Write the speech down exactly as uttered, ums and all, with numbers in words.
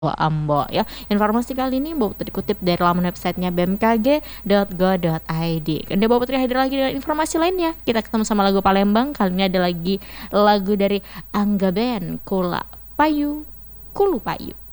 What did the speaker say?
Ambo ya. Informasi kali ini Mbak Putri dikutip dari laman websitenya b m k g dot go dot i d. Dan Mbak Putri hadir lagi dengan informasi lainnya. Kita ketemu sama lagu Palembang. Kali ini ada lagi lagu dari Angga Band, Kula Payu, Kulu Payu.